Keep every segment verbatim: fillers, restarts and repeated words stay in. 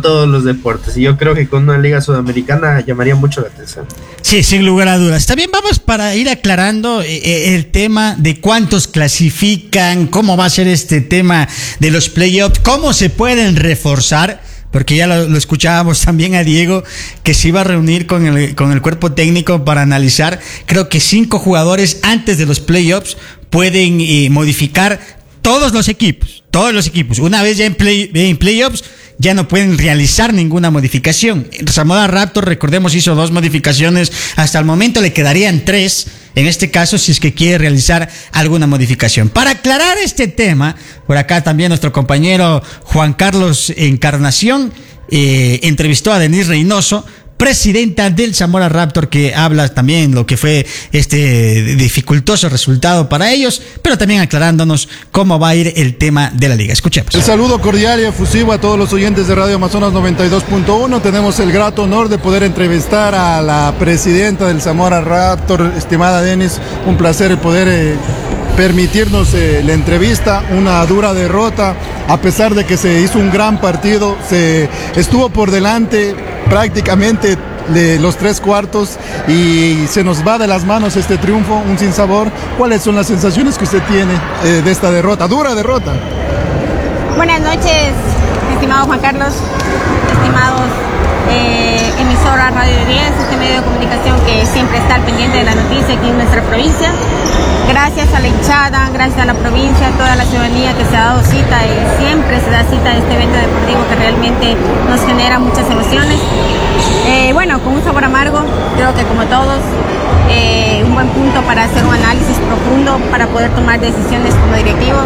todos los deportes. Y yo creo que con una liga sudamericana llamaría mucho la atención. Sí, sin lugar a dudas. También vamos para ir aclarando eh, el tema de cuántos clasifican, cómo va a ser este tema de los playoffs, cómo se pueden reforzar. Porque ya lo, lo escuchábamos también a Diego, que se iba a reunir con el, con el cuerpo técnico para analizar. Creo que cinco jugadores antes de los playoffs pueden eh, modificar todos los equipos, todos los equipos. Una vez ya en, play, en playoffs, ya no pueden realizar ninguna modificación. Zamora Raptor, recordemos, hizo dos modificaciones. Hasta el momento le quedarían tres, en este caso, si es que quiere realizar alguna modificación. Para aclarar este tema, por acá también nuestro compañero Juan Carlos Encarnación eh, entrevistó a Denise Reynoso, presidenta del Zamora Raptor, que habla también lo que fue este dificultoso resultado para ellos, pero también aclarándonos cómo va a ir el tema de la liga. Escuchemos. El saludo cordial y efusivo a todos los oyentes de Radio Amazonas noventa y dos punto uno. Tenemos el grato honor de poder entrevistar a la presidenta del Zamora Raptor, estimada Denise. Un placer el poder eh, permitirnos eh, la entrevista. Una dura derrota, a pesar de que se hizo un gran partido, se estuvo por delante prácticamente de los tres cuartos y se nos va de las manos este triunfo, un sinsabor. ¿Cuáles son las sensaciones que usted tiene eh, de esta derrota, dura derrota? Buenas noches, estimado Juan Carlos, estimados eh, emisora Radio diez, este medio de comunicación que siempre está al pendiente de la noticia aquí en nuestra provincia. Gracias a la hinchada, gracias a la provincia, a toda la ciudadanía que se ha dado cita y siempre se da cita a este evento deportivo que realmente nos genera muchas emociones. Eh, bueno, con un sabor amargo, creo que como todos, eh, un buen punto para hacer un análisis profundo, para poder tomar decisiones como directivos.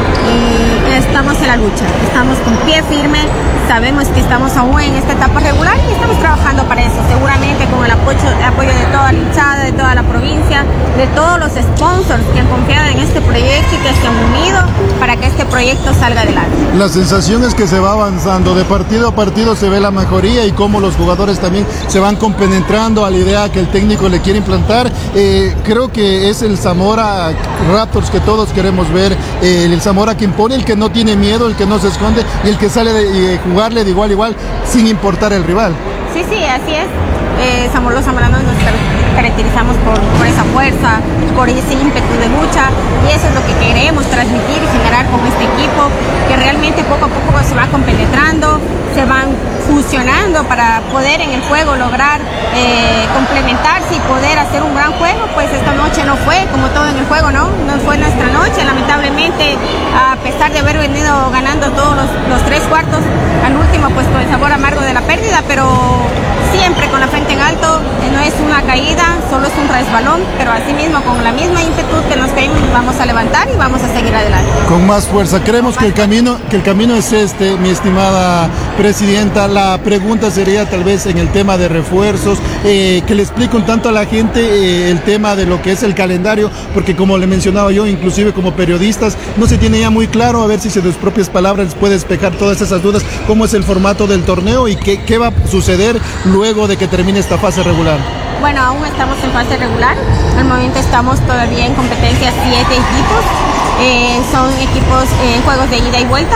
Y estamos en la lucha, estamos con pie firme, sabemos que estamos aún en esta etapa regular y estamos trabajando para eso, seguramente con el apoyo, el apoyo de toda la hinchada, de toda la provincia, de todos los sponsors que han confiado en este proyecto y que se han unido para que este proyecto salga adelante. La sensación es que se va avanzando, de partido a partido se ve la mejoría y cómo los jugadores también se van compenetrando a la idea que el técnico le quiere implantar. Eh, creo que es el Zamora Raptors que todos queremos ver, eh, el Zamora que impone, el que no tiene miedo, el que no se esconde y el que sale de eh, jugarle de igual a igual sin importar el rival. Sí, sí, así es. Eh, los zamoranos nos caracterizamos por, por esa fuerza, por ese ímpetu de lucha, y eso es lo que queremos transmitir y generar con este equipo, que realmente poco a poco se va compenetrando, se van fusionando para poder en el juego lograr eh, complementarse y poder hacer un gran juego. Pues esta noche no fue como todo en el juego, ¿no? No fue nuestra noche, lamentablemente, a pesar de haber venido ganando todos los, los tres cuartos, al último pues con el sabor amargo de la pérdida, pero siempre con la frente en alto, no es una caída, solo es un resbalón, pero así mismo con la misma ímpetu que nos caímos vamos a levantar y vamos a seguir adelante. Con más fuerza, creemos que el camino, que el camino es este, mi estimada presidenta. La pregunta sería tal vez en el tema de refuerzos, eh, que le explique un tanto a la gente eh, el tema de lo que es el calendario, porque como le mencionaba yo, inclusive como periodistas, no se tiene ya muy claro, a ver si se de sus propias palabras les puede despejar todas esas dudas, cómo es el formato del torneo y qué, qué va a suceder luego de que termine esta fase regular. Bueno, aún estamos en fase regular, al momento estamos todavía en competencia siete equipos, eh, son equipos en eh, juegos de ida y vuelta.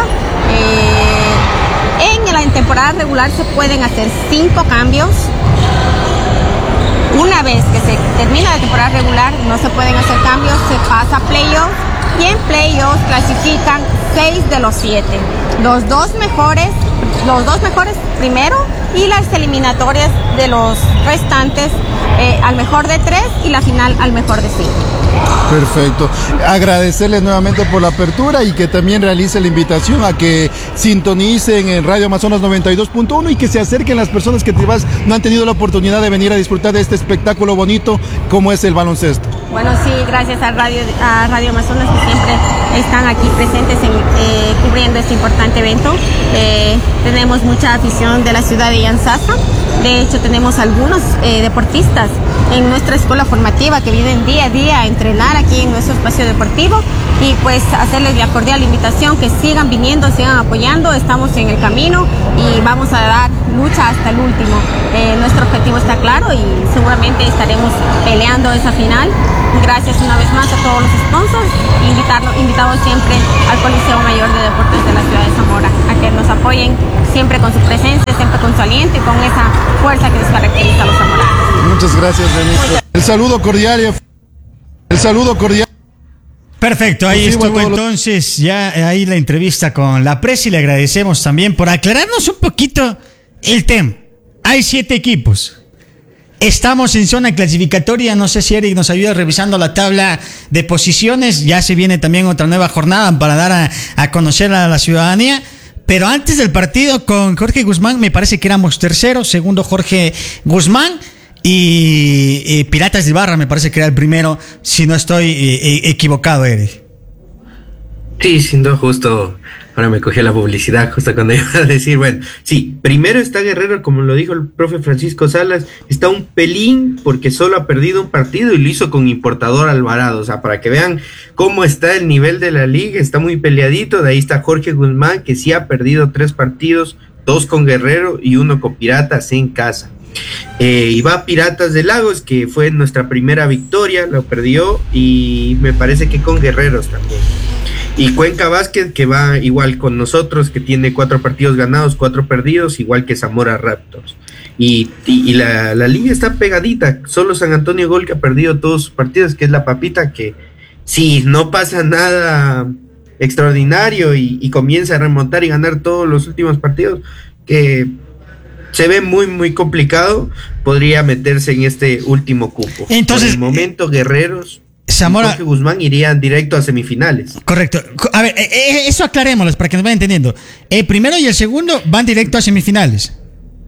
Eh, en la temporada regular se pueden hacer cinco cambios. Una vez que se termina la temporada regular no se pueden hacer cambios, se pasa a playoffs y en playoffs clasifican seis de los siete. Los dos mejores, los dos mejores primero y las eliminatorias de los restantes eh, al mejor de tres y la final al mejor de cinco. Perfecto. Agradecerles nuevamente por la apertura y que también realice la invitación a que sintonicen en Radio Amazonas noventa y dos punto uno y que se acerquen las personas que quizás no han tenido la oportunidad de venir a disfrutar de este espectáculo bonito como es el baloncesto. Bueno, sí, gracias a Radio, a Radio Amazonas que siempre están aquí presentes en, eh, cubriendo este importante evento. Eh, tenemos mucha afición de la ciudad de Yanzasa. De hecho, tenemos algunos eh, deportistas en nuestra escuela formativa que vienen día a día a entrenar aquí en nuestro espacio deportivo y pues hacerles la cordial invitación que sigan viniendo, sigan apoyando. Estamos en el camino y vamos a dar lucha hasta el último. Eh, nuestro objetivo está claro y seguramente estaremos peleando esa final. Gracias una vez más a todos los sponsors, invitarlo, invitamos siempre al Coliseo Mayor de Deportes de la ciudad de Zamora a que nos apoyen siempre con su presencia, siempre con su aliento y con esa fuerza que les caracteriza a los zamoranos. Muchas gracias, Denis. El saludo cordial y el saludo cordial. Perfecto, ahí estuvo entonces ya ahí la entrevista con la prensa y le agradecemos también por aclararnos un poquito el tema. Hay siete equipos. Estamos en zona clasificatoria, no sé si Eric nos ayuda revisando la tabla de posiciones, ya se viene también otra nueva jornada para dar a, a conocer a la ciudadanía, pero antes del partido con Jorge Guzmán me parece que éramos tercero, segundo Jorge Guzmán y, y Piratas de Ibarra me parece que era el primero, si no estoy eh, equivocado, Eric. Sí, siendo justo, ahora me cogió la publicidad justo cuando iba a decir, bueno, sí, primero está Guerrero, como lo dijo el profe Francisco Salas, está un pelín porque solo ha perdido un partido y lo hizo con Importador Alvarado, o sea, para que vean cómo está el nivel de la liga, está muy peleadito, de ahí está Jorge Guzmán, que sí ha perdido tres partidos, dos con Guerrero y uno con Piratas en casa. Eh, y va Piratas de Lagos, que fue nuestra primera victoria, lo perdió, y me parece que con Guerreros también. Y Cuenca Basket, que va igual con nosotros, que tiene cuatro partidos ganados, cuatro perdidos, igual que Zamora Raptors. Y, y, y la, la liga está pegadita, solo San Antonio Gol que ha perdido todos sus partidos, que es la papita que si no pasa nada extraordinario y, y comienza a remontar y ganar todos los últimos partidos, que se ve muy muy complicado, podría meterse en este último cupo. Entonces, por el momento, Guerreros Zamora, y Jorge Guzmán irían directo a semifinales. Correcto. A ver, eh, eso aclarémoslo para que nos vayan entendiendo. El primero y el segundo van directo a semifinales.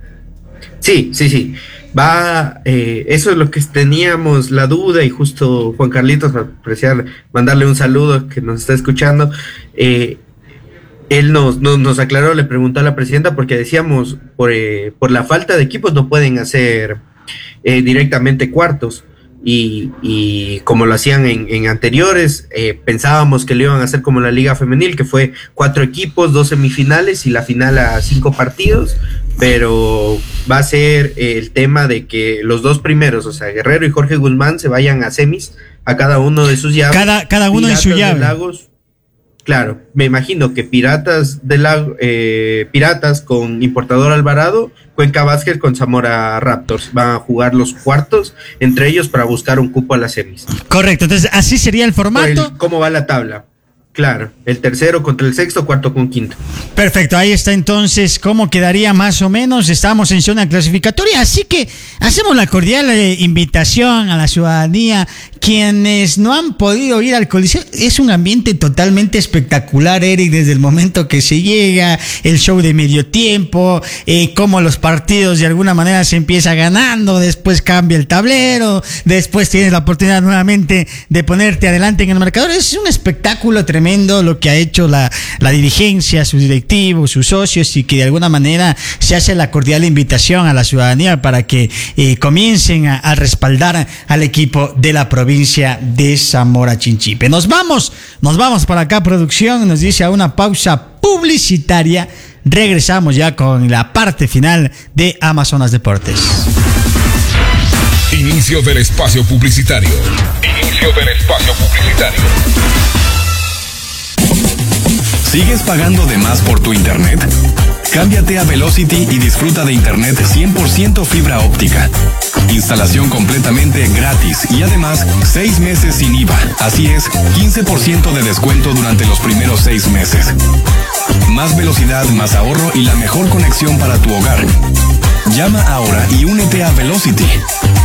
Sí, sí, sí. Va, eh, eso es lo que teníamos la duda, y justo Juan Carlitos, para apreciar, mandarle un saludo que nos está escuchando. Eh, él nos, nos, nos aclaró, le preguntó a la presidenta, porque decíamos, por, eh, por la falta de equipos no pueden hacer eh, directamente cuartos. Y, y como lo hacían en, en anteriores, eh, pensábamos que lo iban a hacer como la Liga Femenil, que fue cuatro equipos, dos semifinales y la final a cinco partidos, pero va a ser eh, el tema de que los dos primeros, o sea, Guerrero y Jorge Guzmán, se vayan a semis, a cada uno de sus llaves. Cada, cada uno en su llave. Lagos, claro, me imagino que Piratas de Lago, eh, Piratas con Importador Alvarado, Cuenca Basket con Zamora Raptors van a jugar los cuartos entre ellos para buscar un cupo a las semis. Correcto, entonces así sería el formato. El, ¿Cómo va la tabla? Claro, el tercero contra el sexto, cuarto con quinto. Perfecto, ahí está entonces cómo quedaría más o menos. Estamos en zona clasificatoria, así que hacemos la cordial eh, invitación a la ciudadanía. Quienes no han podido ir al Coliseo, es un ambiente totalmente espectacular, Eric, desde el momento que se llega, el show de medio tiempo, eh, cómo los partidos de alguna manera se empieza ganando, después cambia el tablero, después tienes la oportunidad nuevamente de ponerte adelante en el marcador. Es un espectáculo tremendo lo que ha hecho la, la dirigencia, sus directivos, sus socios, y que de alguna manera se hace la cordial invitación a la ciudadanía para que eh, comiencen a, a respaldar al equipo de la provincia de Zamora Chinchipe. Nos vamos, nos vamos para acá, producción, nos dice a una pausa publicitaria. Regresamos ya con la parte final de Amazonas Deportes. Inicio del espacio publicitario. Inicio del espacio publicitario. ¿Sigues pagando de más por tu internet? Cámbiate a Velocity y disfruta de internet cien por ciento fibra óptica. Instalación completamente gratis y además seis meses sin I V A. Así es, quince por ciento de descuento durante los primeros seis meses. Más velocidad, más ahorro y la mejor conexión para tu hogar. Llama ahora y únete a Velocity